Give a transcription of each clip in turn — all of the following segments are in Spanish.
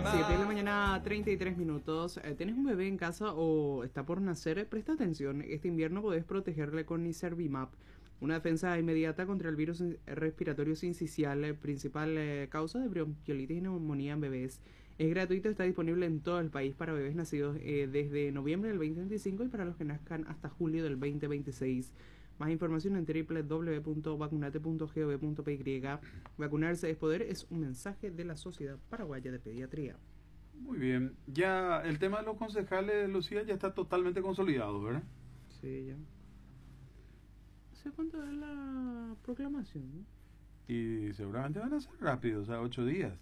7 de la mañana, 33 minutos. ¿Tenés un bebé en casa o está por nacer? Presta atención. Este invierno podés protegerle con Nicervimab, una defensa inmediata contra el virus respiratorio sincicial, principal causa de bronquiolitis y neumonía en bebés. Es gratuito, está disponible en todo el país para bebés nacidos desde noviembre del 2025 y para los que nazcan hasta julio del 2026. Más información en www.vacunate.gov.py. Vacunarse es poder es un mensaje de la Sociedad Paraguaya de Pediatría. Muy bien. Ya el tema de los concejales, Lucía, ya está totalmente consolidado, ¿verdad? Sí, ya. ¿Hace cuánto es la proclamación? ¿No? Y seguramente van a ser rápidos, o sea, 8 días.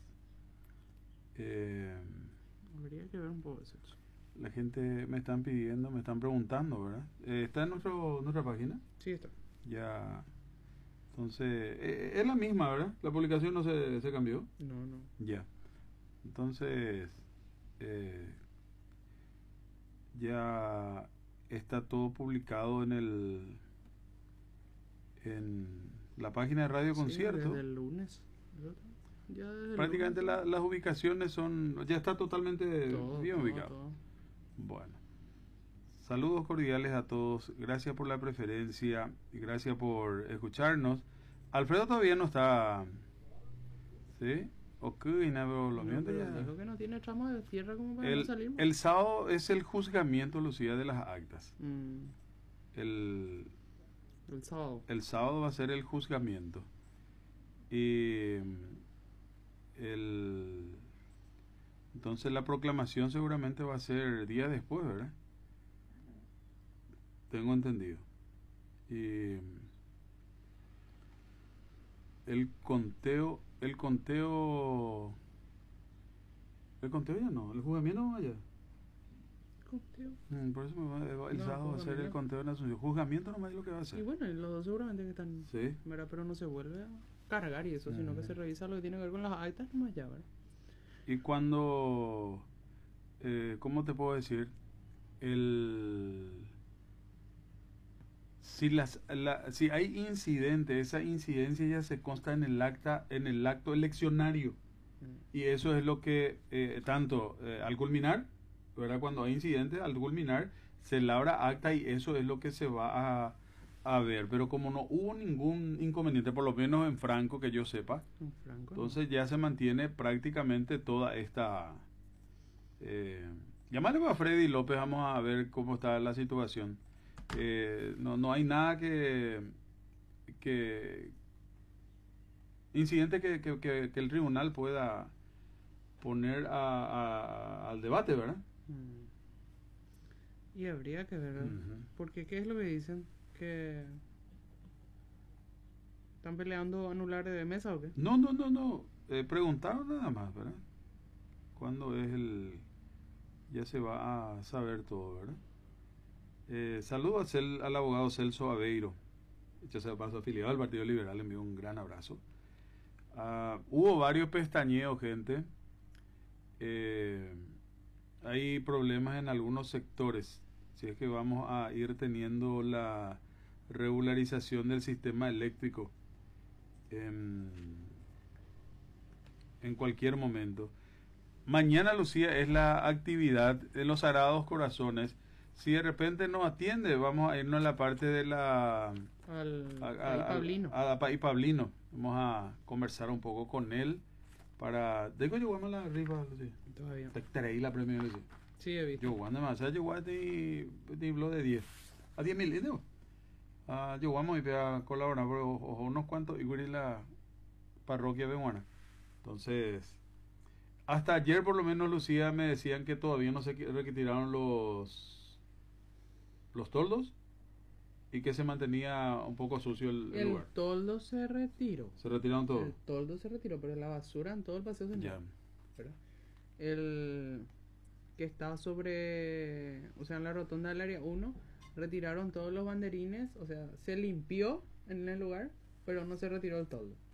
Habría que ver un poco eso. La gente me están pidiendo, me están preguntando, ¿verdad? ¿Está en nuestra página? Sí, está. Ya. Entonces, es la misma, ¿verdad? La publicación no se cambió. No. Ya. Entonces, ya está todo publicado en la página de Radio Concierto. Desde el lunes. Ya desde Prácticamente el lunes. las ubicaciones ya está totalmente bien ubicado. Todo. Bueno. Saludos cordiales a todos. Gracias por la preferencia y gracias por escucharnos. Alfredo todavía no está. ¿Sí? Ok, pero lo mío ya. Dijo que no tiene tramo de tierra como para no salir. El sábado es el juzgamiento, Lucía, de las actas. El sábado. El sábado va a ser el juzgamiento. Y entonces la proclamación seguramente va a ser días después, ¿verdad? Tengo entendido. Y el conteo ya no, el juzgamiento no vaya. Conteo. Por eso el sábado va a ser el conteo de la Asunción. Juzgamiento nomás es lo que va a hacer. Y bueno, los dos seguramente que están. Sí. ¿Verdad? Pero no se vuelve a cargar y eso, sino que se revisa lo que tiene que ver con las actas nomás ya, ¿verdad? Y cuando, ¿cómo te puedo decir? Si hay incidente, esa incidencia ya se consta en el acto eleccionario. Y eso es lo que tanto al culminar, ¿verdad? Cuando hay incidentes, al culminar se labra acta y eso es lo que se va a ver. Pero como no hubo ningún inconveniente, por lo menos en Franco que yo sepa, entonces ya se mantiene prácticamente toda esta... llamarle a Freddy López, vamos a ver cómo está la situación. No hay nada que incidente que el tribunal pueda poner al debate, ¿verdad? Y habría que ver, porque ¿qué es lo que dicen? ¿Que están peleando anular de mesa o qué? No. Preguntaron nada más, ¿verdad? ¿Cuándo es ya se va a saber todo, ¿verdad? Saludos al abogado Celso Aveiro, hecho sea paso afiliado al Partido Liberal, le envío un gran abrazo. Hubo varios pestañeos, gente. Hay problemas en algunos sectores, si es que vamos a ir teniendo la regularización del sistema eléctrico en cualquier momento. Mañana, Lucía, es la actividad de los Sagrados Corazones. Si de repente nos atiende, vamos a irnos a la parte de al país Pablino. Vamos a conversar un poco con él para... Digo, yo voy a la arriba, Lucía. Todavía. Te traí la premio, Lucía. Sí, he visto. Yo cuando más, yo voy a blog de 10 a 10.000, ¿no? Yo vamos a colaborar pero unos cuantos y voy a ir a la parroquia de Buena. Entonces, hasta ayer por lo menos, Lucía, me decían que todavía no se retiraron los toldos y que se mantenía un poco sucio el lugar. El toldo se retiró. ¿Se retiraron todos? El toldo se retiró, pero la basura en todo el paseo central. ¿Verdad? El que estaba sobre, o sea, en la rotonda del área 1, retiraron todos los banderines, o sea, se limpió en el lugar, pero no se retiró el toldo.